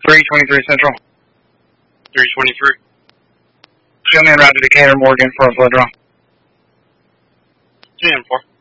323 Central. 323. Show me en route to Decatur, Morgan for a flood draw. 10-4.